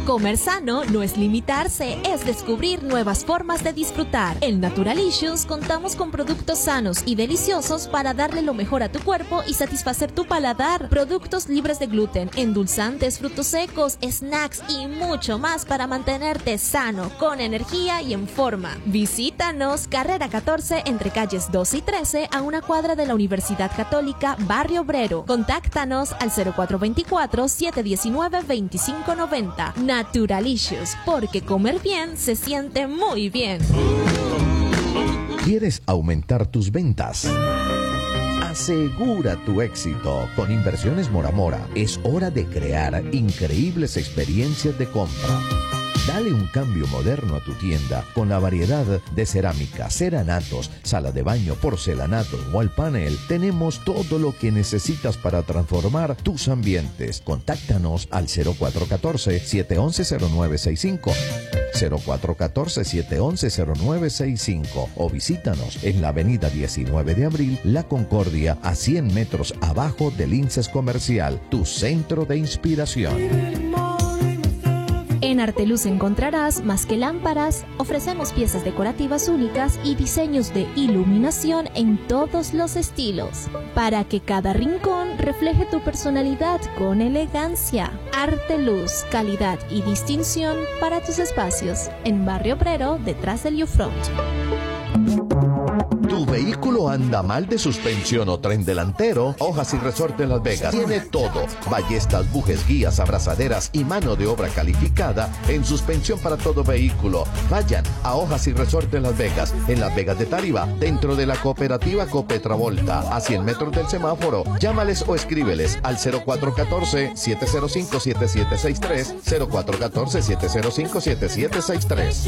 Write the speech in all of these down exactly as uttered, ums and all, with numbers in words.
Comer sano no es limitarse, es descubrir nuevas formas de disfrutar. En Naturalicious contamos con productos sanos y deliciosos para darle lo mejor a tu cuerpo y satisfacer tu paladar. Productos libres de gluten, endulzantes, frutos secos, snacks y mucho más para mantenerte sano, con energía y en forma. Visítanos, carrera catorce, entre calles doce y trece, a una cuadra de la Universidad Católica, Barrio Obrero. Contáctanos al cero cuatro dos cuatro, siete uno nueve, dos cinco nueve cero. Naturalicious, porque comer bien se siente muy bien. ¿Quieres aumentar tus ventas? Asegura tu éxito con Inversiones Mora Mora. Es hora de crear increíbles experiencias de compra. Dale un cambio moderno a tu tienda con la variedad de cerámica, ceranatos, sala de baño, porcelanatos, wall panel. Tenemos todo lo que necesitas para transformar tus ambientes. Contáctanos al cero cuatro uno cuatro, siete uno uno, cero nueve seis cinco. cero cuatro uno cuatro, siete uno uno, cero nueve seis cinco o visítanos en la avenida diecinueve de abril, La Concordia, a cien metros abajo del INSES Comercial, tu centro de inspiración. En Arteluz encontrarás más que lámparas, ofrecemos piezas decorativas únicas y diseños de iluminación en todos los estilos, para que cada rincón refleje tu personalidad con elegancia. Arteluz, calidad y distinción para tus espacios, en Barrio Obrero, detrás del U-Front. ¿Tu vehículo anda mal de suspensión o tren delantero? Hojas y Resorte Las Vegas tiene todo. Ballestas, bujes, guías, abrazaderas y mano de obra calificada en suspensión para todo vehículo. Vayan a Hojas y Resorte Las Vegas, en Las Vegas de Tariba, dentro de la cooperativa Copetravolta, a cien metros del semáforo. Llámales o escríbeles al cero cuatro uno cuatro, siete cero cinco, siete siete seis tres, cero cuatro uno cuatro, siete cero cinco, siete siete seis tres.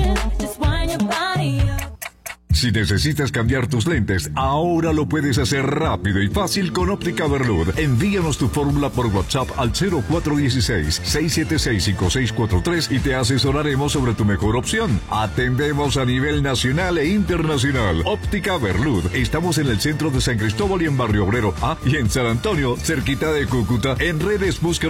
Si necesitas cambiar tus lentes, ahora lo puedes hacer rápido y fácil con Óptica Berlud. Envíanos tu fórmula por WhatsApp al cero cuatro uno seis, seis siete seis, cinco seis cuatro tres y te asesoraremos sobre tu mejor opción. Atendemos a nivel nacional e internacional. Óptica Berlud. Estamos en el centro de San Cristóbal y en Barrio Obrero. Ah, y en San Antonio, cerquita de Cúcuta. En redes busca